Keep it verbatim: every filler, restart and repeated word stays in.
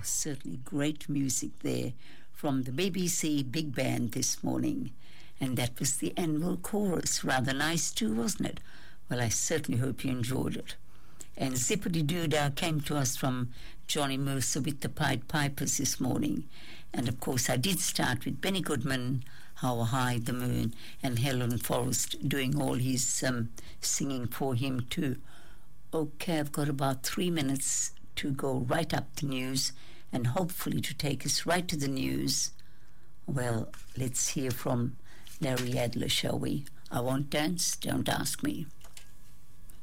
certainly great music there from the B B C Big Band this morning. And that was the annual chorus. Rather nice too, wasn't it? Well, I certainly hope you enjoyed it. And Zippity Doodah came to us from Johnny Mercer with the Pied Pipers this morning. And of course I did start with Benny Goodman, How High the Moon, and Helen Forrest doing all his um, singing for him too. Okay, I've got about three minutes to go right up the news and hopefully to take us right to the news. Well, let's hear from Larry Adler, shall we? I won't dance, don't ask me.